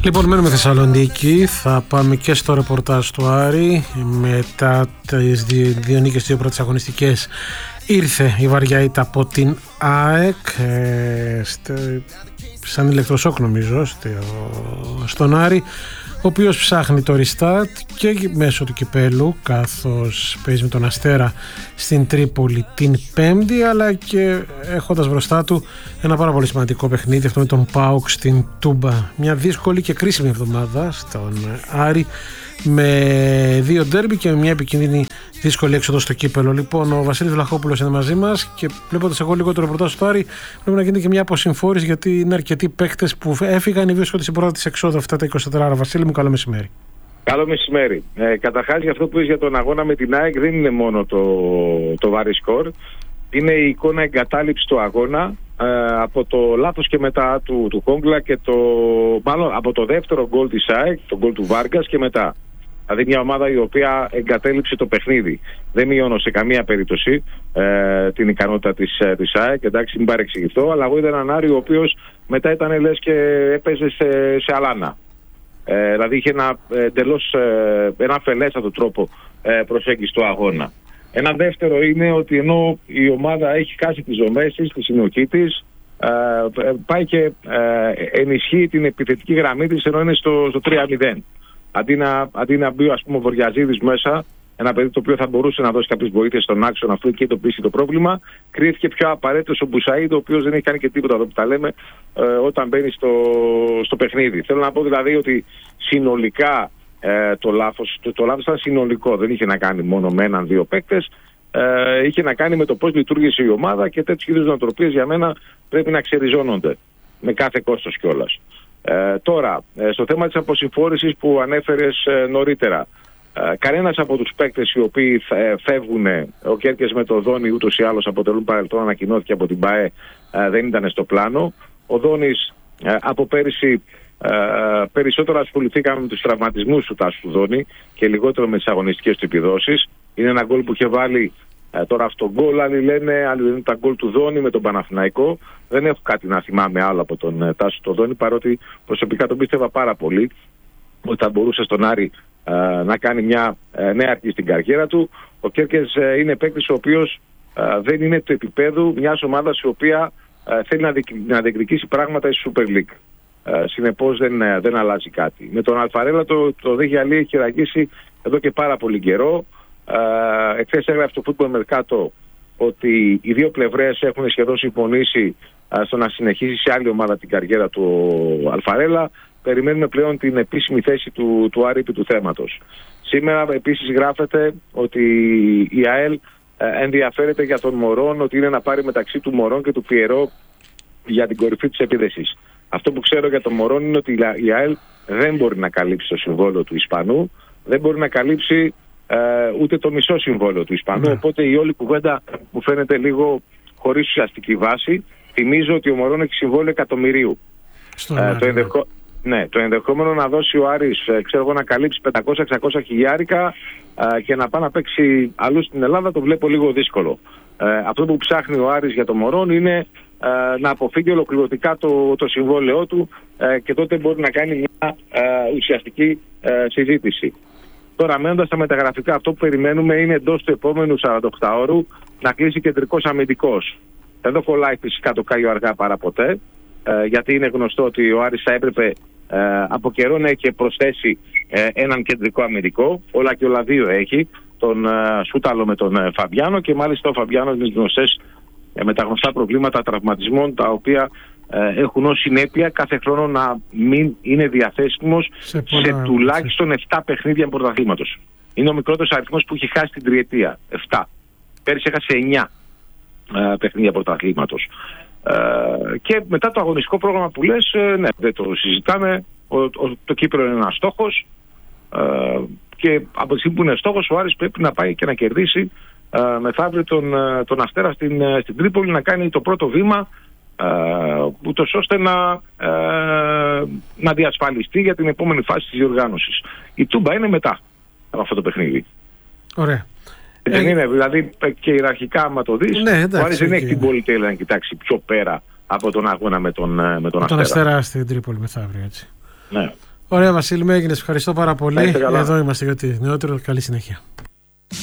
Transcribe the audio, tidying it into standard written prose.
Λοιπόν, μένουμε Θεσσαλονίκη. Θα πάμε και στο ρεπορτάζ του Άρη. Μετά τις δύο νίκες, δύο πρώτες αγωνιστικές, ήρθε η βαριά ήττα από την ΑΕΚ σαν ηλεκτροσόκ, νομίζω, στον Άρη, ο οποίος ψάχνει το restart και μέσω του κυπέλου, καθώς παίζει με τον Αστέρα στην Τρίπολη την Πέμπτη, αλλά και έχοντας μπροστά του ένα πάρα πολύ σημαντικό παιχνίδι, αυτό με τον ΠΑΟΚ στην Τούμπα. Μια δύσκολη και κρίσιμη εβδομάδα στον Άρη, με δύο ντέρμπι και μια επικίνδυνη δύσκολη έξοδο στο κύπελο. Λοιπόν, ο Βασίλης Βλαχόπουλος είναι μαζί μας και βλέποντας εγώ λίγο το ρεπορτάζ του Άρη, πρέπει να γίνεται και μια αποσυμφόρηση, γιατί είναι αρκετοί παίκτες που έφυγαν ή βρίσκονται στην πρώτη της εξόδου αυτά τα 24 ώρα. Βασίλη μου, καλό μεσημέρι. Καλό μεσημέρι. Καταρχάς, για αυτό που είπες για τον αγώνα με την ΑΕΚ, δεν είναι μόνο το βαρύ σκορ. Είναι η εικόνα εγκατάλειψη του αγώνα από το λάθος και μετά του Κόγκλα και μάλλον από το δεύτερο γκολ της ΑΕΚ, το γκολ του Βάργκας και μετά. Δηλαδή μια ομάδα η οποία εγκατέλειψε το παιχνίδι. Δεν μειώνω σε καμία περίπτωση την ικανότητα της ΑΕΚ, εντάξει, μην παρεξηγηθώ, αλλά εγώ είδα έναν Άρη ο οποίος μετά ήταν λες και έπαιζε σε αλάνα. Δηλαδή είχε ένα αφελέστατο τρόπο προσέγγιση του αγώνα. Ένα δεύτερο είναι ότι ενώ η ομάδα έχει χάσει τις δομές της, τη συνοχή της, πάει και ενισχύει την επιθετική γραμμή της, ενώ είναι στο 3-0. Αντί να μπει, ας πούμε, ο Βοριαζίδης μέσα, ένα παιδί το οποίο θα μπορούσε να δώσει κάποιες βοήθειες στον άξονα, αφού και εντοπίσει το πρόβλημα, κρίθηκε πιο απαραίτητος ο Μπουσαΐντ, ο οποίος δεν έχει κάνει και τίποτα εδώ που τα λέμε όταν μπαίνει στο παιχνίδι. Θέλω να πω δηλαδή ότι συνολικά το λάθος ήταν συνολικό. Δεν είχε να κάνει μόνο με έναν-δύο παίκτες. Είχε να κάνει με το πώς λειτουργήσε η ομάδα, και τέτοιου είδους νοοτροπίες για μένα πρέπει να ξεριζώνονται με κάθε κόστος κιόλας. Τώρα, στο θέμα της αποσυμφόρησης που ανέφερες νωρίτερα, κανένας από τους παίκτες οι οποίοι φεύγουν, ο Κέρκες με το Δόνι ούτως ή άλλως αποτελούν παρελθόν, ανακοινώθηκε από την ΠΑΕ, δεν ήταν στο πλάνο. Ο Δόνις από πέρυσι περισσότερο ασχοληθήκαμε με τους τραυματισμούς του Τάσου Δόνι και λιγότερο με τις αγωνιστικές του επιδόσεις. Είναι ένα γκολ που είχε βάλει τώρα αυτό γκολ, άλλοι λένε τα γκολ του Δόνι με τον Παναθηναϊκό. Δεν έχω κάτι να θυμάμαι άλλο από τον Τάσο το Δόνι, παρότι προσωπικά τον πίστευα πάρα πολύ ότι θα μπορούσε στον Άρη να κάνει μια νέα αρχή στην καριέρα του. Ο Κέρκες είναι παίκτης ο οποίος δεν είναι του επίπεδου μιας ομάδας η οποία θέλει να διεκδικήσει πράγματα στη Super League. Συνεπώς δεν αλλάζει κάτι. Με τον Αλφαρέλα το Δεγιαλί έχει ραγίσει εδώ και πάρα πολύ καιρό. Εχθές έγραφε στο Football Mercato ότι οι δύο πλευρές έχουν σχεδόν συμφωνήσει στο να συνεχίσει σε άλλη ομάδα την καριέρα του Αλφαρέλα. Περιμένουμε πλέον την επίσημη θέση του Άρη επί του θέματος. Σήμερα επίσης γράφεται ότι η ΑΕΛ ενδιαφέρεται για τον Μωρόν, ότι είναι να πάρει μεταξύ του Μωρόν και του Πιερό για την κορυφή της επίδεσης. Αυτό που ξέρω για τον Μωρόν είναι ότι η ΑΕΛ δεν μπορεί να καλύψει το συμβόλαιο του Ισπανού, δεν μπορεί να καλύψει ούτε το μισό συμβόλαιο του Ισπανού, οπότε η όλη κουβέντα μου φαίνεται λίγο χωρίς ουσιαστική βάση. Θυμίζω ότι ο Μωρόν έχει συμβόλαιο εκατομμυρίου. Το ενδεχόμενο να δώσει ο Άρης, να καλύψει 500-600 χιλιάρικα και να πάει να παίξει αλλού στην Ελλάδα, το βλέπω λίγο δύσκολο. Αυτό που ψάχνει ο Άρης για το Μωρόν είναι να αποφύγει ολοκληρωτικά το συμβόλαιό του και τότε μπορεί να κάνει μια ουσιαστική συζήτηση. Τώρα, μένοντας στα μεταγραφικά, αυτό που περιμένουμε είναι εντός του επόμενου 48 ώρου να κλείσει κεντρικός αμυντικός. Εδώ κολλάει φυσικά το Κάγιο αργά παρά ποτέ, γιατί είναι γνωστό ότι ο Άρης θα έπρεπε από καιρό να έχει προσθέσει έναν κεντρικό αμυντικό. Όλα και όλα δύο έχει, τον Σούταλο με τον Φαμπιάνο, και μάλιστα ο Φαμπιάνο με τα γνωστά προβλήματα τραυματισμών, τα οποία έχουν ως συνέπεια κάθε χρόνο να μην είναι διαθέσιμος σε τουλάχιστον 7 παιχνίδια πρωταθλήματος. Είναι ο μικρότερος αριθμός που έχει χάσει την τριετία. 7. Πέρυσι έχασε 9 παιχνίδια πρωταθλήματος. Και μετά το αγωνιστικό πρόγραμμα που λες, ναι, δεν το συζητάμε. Το κύπελλο είναι ένας στόχος, και από τη στιγμή που είναι στόχος, ο Άρης πρέπει να πάει και να κερδίσει μεθαύριο τον Αστέρα στην Τρίπολη, να κάνει το πρώτο βήμα, ούτως ώστε να διασφαλιστεί για την επόμενη φάση της διοργάνωσης. Η Τούμπα είναι μετά από αυτό το παιχνίδι. Ωραία. Δεν είναι, δηλαδή, και ιεραρχικά, άμα το δεις, ο Άρης δεν έχει την πολυτέλεια να κοιτάξει πιο πέρα από τον αγώνα με τον Αστέρα. Αστέρα στην Τρίπολη μεθαύριο, έτσι. Ναι. Ωραία, Βασίλη, με έγινες. Ευχαριστώ πάρα πολύ. Εδώ είμαστε για τη νεότερο. Καλή συνέχεια.